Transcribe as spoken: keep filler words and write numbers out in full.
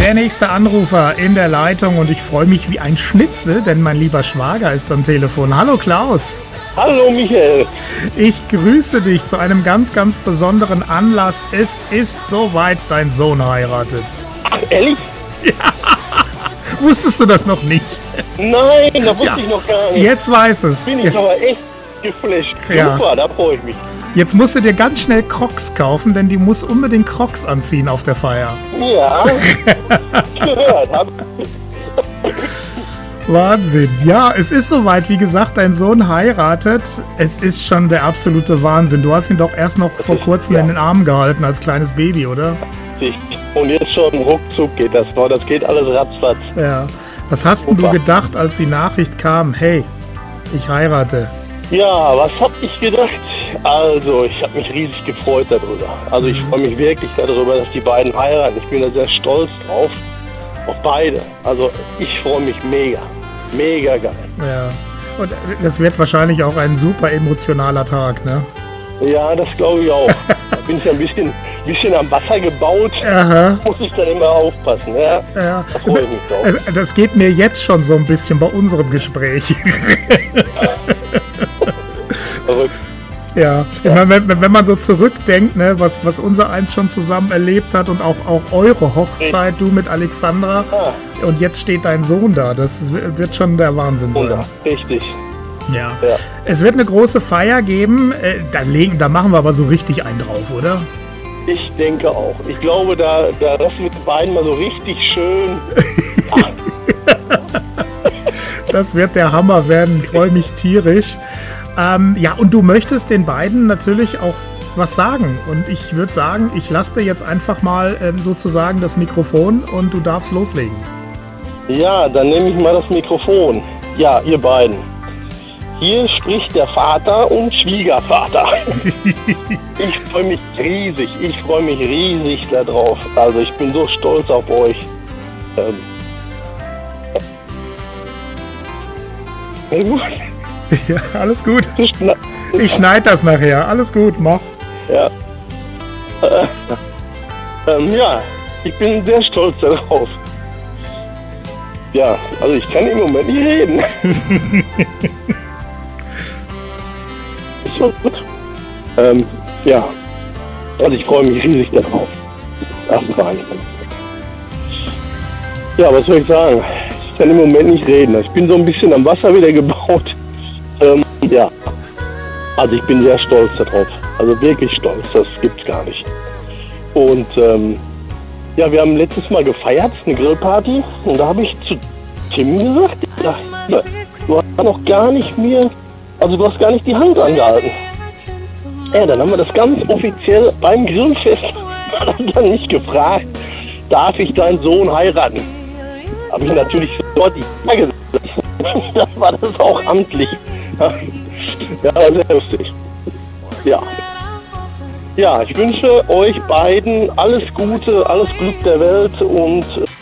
Der nächste Anrufer in der Leitung und ich freue mich wie ein Schnitzel, denn mein lieber Schwager ist am Telefon. Hallo Klaus. Hallo Michael. Ich grüße dich zu einem ganz, ganz besonderen Anlass. Es ist soweit, dein Sohn heiratet. Ach, ehrlich? Ja. Wusstest du das noch nicht? Nein, da wusste Ja. ich noch gar nicht. Jetzt weiß es. Bin ich aber echt geflasht. Ja. Super, da freue ich mich. Jetzt musst du dir ganz schnell Crocs kaufen, denn die muss unbedingt Crocs anziehen auf der Feier. Ja, gehört. Hab Wahnsinn. Ja, es ist soweit. Wie gesagt, dein Sohn heiratet. Es ist schon der absolute Wahnsinn. Du hast ihn doch erst noch vor ist- kurzem ja. in den Arm gehalten als kleines Baby, oder? ich. Und jetzt schon ruckzuck geht das noch. Das geht alles ratzfatz. Ja. Was hast denn du Super. gedacht, als die Nachricht kam, hey, ich heirate? Ja, was hab ich gedacht? Also, ich habe mich riesig gefreut darüber. Also, ich freue mich wirklich darüber, dass die beiden heiraten. Ich bin da sehr stolz drauf. Auf beide. Also, ich freue mich mega. Mega geil. Ja. Und das wird wahrscheinlich auch ein super emotionaler Tag, ne? Ja, das glaube ich auch. Da bin ich ein bisschen, bisschen am Wasser gebaut. Aha. Muss ich dann immer aufpassen. Ja, Ja. da freue ich mich drauf. Also, das geht mir jetzt schon so ein bisschen bei unserem Gespräch. Verrückt. Ja, ich meine, wenn, wenn man so zurückdenkt, ne, was, was unser eins schon zusammen erlebt hat und auch, auch eure Hochzeit, du mit Alexandra, Ah, und jetzt steht dein Sohn da, das wird schon der Wahnsinn sein. Wunder. Richtig. Ja. Ja. Es wird eine große Feier geben, äh, da, legen, da machen wir aber so richtig einen drauf, oder? Ich denke auch. Ich glaube, da, da das mit den beiden mal so richtig schön. Das wird der Hammer werden, ich freue mich tierisch. Ähm, ja, und du möchtest den beiden natürlich auch was sagen. Und ich würde sagen, ich lasse dir jetzt einfach mal ähm, sozusagen das Mikrofon und du darfst loslegen. Ja, dann nehme ich mal das Mikrofon. Ja, ihr beiden. Hier spricht der Vater und Schwiegervater. Ich freue mich riesig. Ich freue mich riesig darauf. Also ich bin so stolz auf euch. Ähm. Ja, gut. Ja, alles gut. Ich schna- Ich schneide das nachher. Alles gut, mach. Ja. Äh, ähm, ja, ich bin sehr stolz darauf. Ja, also ich kann im Moment nicht reden. Ist so gut. Ähm, ja, also ich freue mich riesig darauf. Das war ich. Ja, was soll ich sagen? Ich kann im Moment nicht reden. Ich bin so ein bisschen am Wasser wieder gebaut. Ähm, ja, also ich bin sehr stolz darauf. Also wirklich stolz, das gibt's gar nicht. Und ähm, ja, wir haben letztes Mal gefeiert, eine Grillparty. Und da habe ich zu Tim gesagt, ja, ja, du hast noch gar nicht mir, also du hast gar nicht die Hand angehalten. Ja, dann haben wir das ganz offiziell beim Grillfest dann nicht gefragt, darf ich deinen Sohn heiraten? Habe ich natürlich sofort die Frage gesetzt. Da war das auch amtlich. Ja, sehr lustig. Ja. Ja, ich wünsche euch beiden alles Gute, alles Glück der Welt und